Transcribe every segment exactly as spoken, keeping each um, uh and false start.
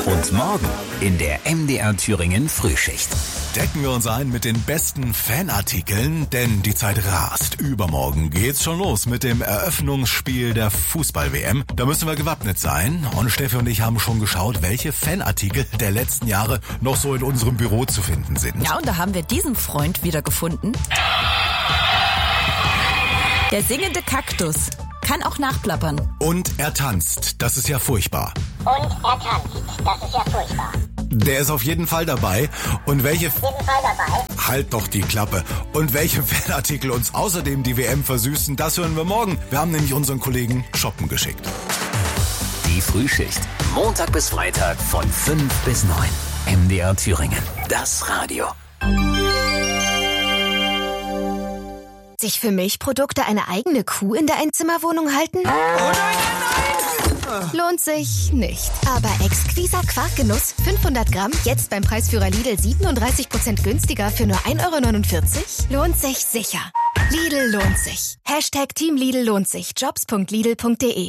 Und morgen in der M D R Thüringen Frühschicht. Decken wir uns ein mit den besten Fanartikeln, denn die Zeit rast. Übermorgen geht's schon los mit dem Eröffnungsspiel der Fußball-W M. Da müssen wir gewappnet sein. Und Steffi und ich haben schon geschaut, welche Fanartikel der letzten Jahre noch so in unserem Büro zu finden sind. Ja, und da haben wir diesen Freund wieder gefunden. Der singende Kaktus kann auch nachplappern. Und er tanzt. Das ist ja furchtbar. Und er tanzt. Das ist ja furchtbar. Der ist auf jeden Fall dabei. Und welche... Auf jeden Fall dabei. Halt doch die Klappe. Und welche Fanartikel uns außerdem die W M versüßen, das hören wir morgen. Wir haben nämlich unseren Kollegen shoppen geschickt. Die Frühschicht. Montag bis Freitag von fünf bis neun. M D R Thüringen. Das Radio. Sich für Milchprodukte eine eigene Kuh in der Einzimmerwohnung halten? Oh nein, nein, nein! Lohnt sich nicht. Aber Exquisa Quarkgenuss fünfhundert Gramm, jetzt beim Preisführer Lidl siebenunddreißig Prozent günstiger für nur ein Euro neunundvierzig? Lohnt sich sicher. Lidl lohnt sich. Hashtag Team Lidl lohnt sich. Jobs punkt lidl punkt de.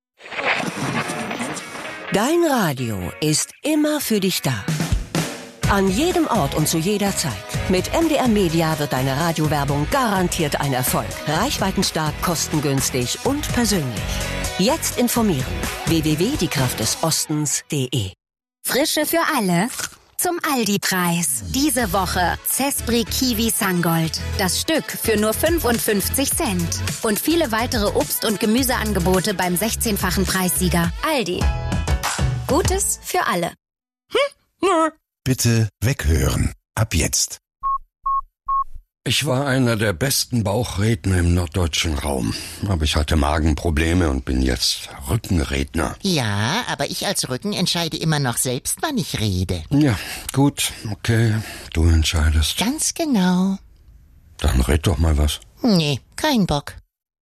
Dein Radio ist immer für dich da. An jedem Ort und zu jeder Zeit. Mit M D R Media wird deine Radiowerbung garantiert ein Erfolg. Reichweitenstark, kostengünstig und persönlich. Jetzt informieren. w w w punkt die kraft des ostens punkt de. Frische für alle. Zum Aldi-Preis. Diese Woche Zespri Kiwi Sangold. Das Stück für nur fünfundfünfzig Cent. Und viele weitere Obst- und Gemüseangebote beim sechzehnfachen Preissieger. Aldi. Gutes für alle. Hm? Nö. Bitte weghören. Ab jetzt. Ich war einer der besten Bauchredner im norddeutschen Raum. Aber ich hatte Magenprobleme und bin jetzt Rückenredner. Ja, aber ich als Rücken entscheide immer noch selbst, wann ich rede. Ja, gut, okay, du entscheidest. Ganz genau. Dann red doch mal was. Nee, kein Bock.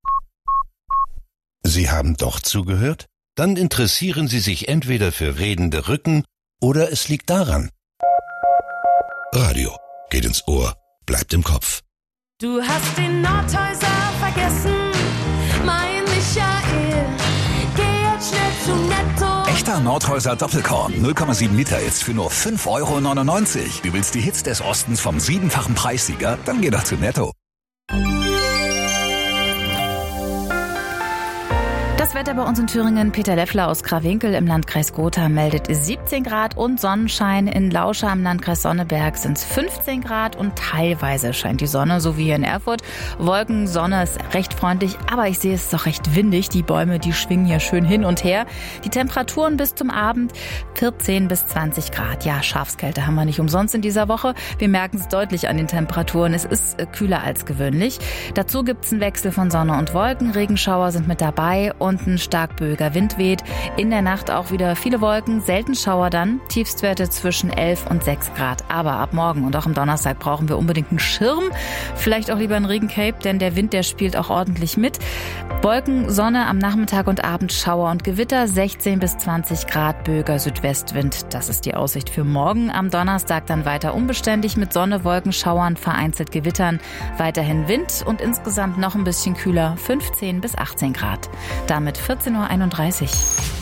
Sie haben doch zugehört? Dann interessieren Sie sich entweder für redende Rücken oder es liegt daran. Radio geht ins Ohr, bleibt im Kopf. Du hast den Nordhäuser vergessen, mein Michael. Geh jetzt schnell zu Netto. Echter Nordhäuser Doppelkorn, null Komma sieben Liter jetzt für nur fünf Euro neunundneunzig. Du willst die Hits des Ostens vom siebenfachen Preissieger? Dann geh doch zu Netto. Das Wetter bei uns in Thüringen. Peter Leffler aus Krawinkel im Landkreis Gotha meldet siebzehn Grad und Sonnenschein. In Lauscha im Landkreis Sonneberg sind es fünfzehn Grad und teilweise scheint die Sonne, so wie hier in Erfurt. Wolken, Sonne ist recht freundlich, aber ich sehe, es ist doch recht windig. Die Bäume, die schwingen hier schön hin und her. Die Temperaturen bis zum Abend vierzehn bis zwanzig Grad. Ja, Schafskälte haben wir nicht umsonst in dieser Woche. Wir merken es deutlich an den Temperaturen. Es ist kühler als gewöhnlich. Dazu gibt es einen Wechsel von Sonne und Wolken. Regenschauer sind mit dabei und ein stark böiger Wind weht. In der Nacht auch wieder viele Wolken, selten Schauer dann. Tiefstwerte zwischen elf und sechs Grad. Aber ab morgen und auch am Donnerstag brauchen wir unbedingt einen Schirm. Vielleicht auch lieber ein Regencape, denn der Wind, der spielt auch ordentlich mit. Wolken, Sonne am Nachmittag und Abend, Schauer und Gewitter, sechzehn bis zwanzig Grad, böiger Südwestwind. Das ist die Aussicht für morgen. Am Donnerstag dann weiter unbeständig mit Sonne, Wolken, Schauern, vereinzelt Gewittern. Weiterhin Wind und insgesamt noch ein bisschen kühler, fünfzehn bis achtzehn Grad. Damit vierzehn Uhr einunddreißig.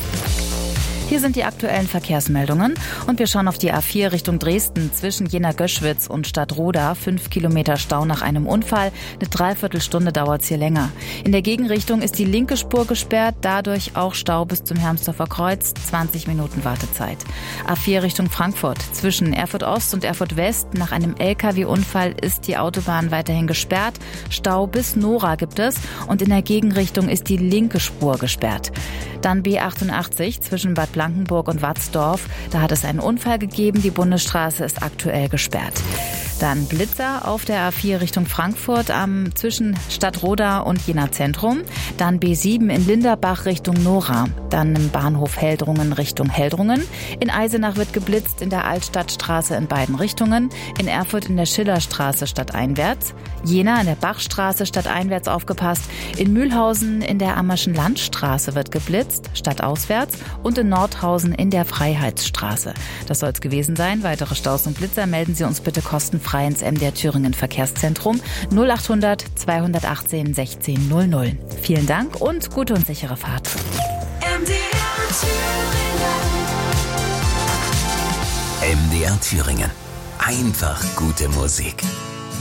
Hier sind die aktuellen Verkehrsmeldungen und wir schauen auf die A vier Richtung Dresden zwischen Jena-Göschwitz und Stadtroda. Fünf Kilometer Stau nach einem Unfall. Eine Dreiviertelstunde dauert es hier länger. In der Gegenrichtung ist die linke Spur gesperrt, dadurch auch Stau bis zum Hermsdorfer Kreuz. zwanzig Minuten Wartezeit. A vier Richtung Frankfurt zwischen Erfurt Ost und Erfurt West. Nach einem L K W-Unfall ist die Autobahn weiterhin gesperrt. Stau bis Nora gibt es und in der Gegenrichtung ist die linke Spur gesperrt. Dann B achtundachtzig zwischen Bad Blankenburg und Watzdorf. Da hat es einen Unfall gegeben. Die Bundesstraße ist aktuell gesperrt. Dann Blitzer auf der A vier Richtung Frankfurt am zwischen Stadtroda und Jena Zentrum. Dann B sieben in Linderbach Richtung Nora. Dann im Bahnhof Heldrungen Richtung Heldrungen. In Eisenach wird geblitzt in der Altstadtstraße in beiden Richtungen. In Erfurt in der Schillerstraße stadteinwärts. Jena in der Bachstraße stadteinwärts aufgepasst. In Mühlhausen in der Ammerschen Landstraße wird geblitzt, stadtauswärts. Und in Nordhausen in der Freiheitsstraße. Das soll es gewesen sein. Weitere Staus und Blitzer melden Sie uns bitte kostenfrei ins M D R Thüringen Verkehrszentrum null achthundert zweihundertachtzehn sechzehn null null. Vielen Dank und gute und sichere Fahrt. M D R Thüringen. M D R Thüringen. Einfach gute Musik.